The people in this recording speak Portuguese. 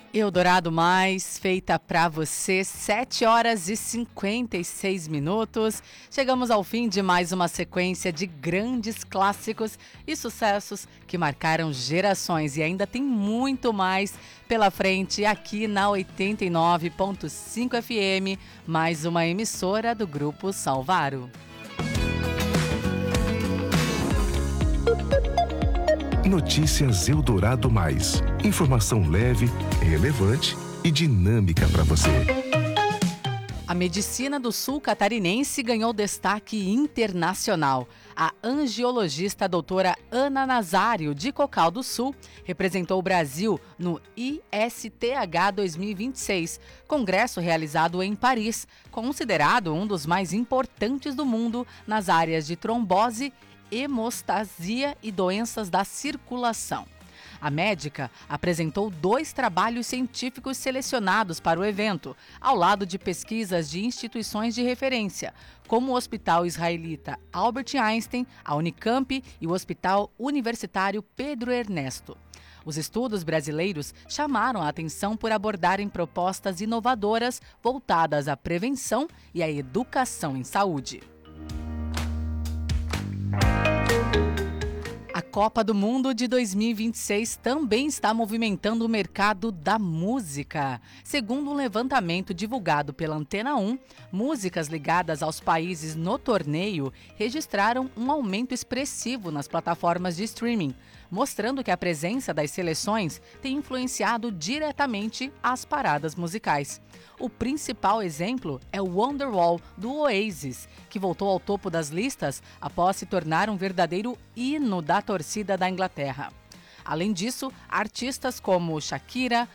Eldorado Mais, feita pra você, 7 horas e 56 minutos. Chegamos ao fim de mais uma sequência de grandes clássicos e sucessos que marcaram gerações. E ainda tem muito mais pela frente aqui na 89.5 FM, mais uma emissora do Grupo Salvaro. Notícias Eldorado Mais. Informação leve, relevante e dinâmica para você. A medicina do sul catarinense ganhou destaque internacional. A angiologista doutora Ana Nazário, de Cocal do Sul, representou o Brasil no ISTH 2026, congresso realizado em Paris, considerado um dos mais importantes do mundo nas áreas de trombose, hemostasia e doenças da circulação. A médica apresentou 2 trabalhos científicos selecionados para o evento, ao lado de pesquisas de instituições de referência, como o Hospital Israelita Albert Einstein, a Unicamp e o Hospital Universitário Pedro Ernesto. Os estudos brasileiros chamaram a atenção por abordarem propostas inovadoras voltadas à prevenção e à educação em saúde. A Copa do Mundo de 2026 também está movimentando o mercado da música. Segundo um levantamento divulgado pela Antena 1, músicas ligadas aos países no torneio registraram um aumento expressivo nas plataformas de streaming, mostrando que a presença das seleções tem influenciado diretamente as paradas musicais. O principal exemplo é o Wonderwall, do Oasis, que voltou ao topo das listas após se tornar um verdadeiro hino da torcida da Inglaterra. Além disso, artistas como Shakira,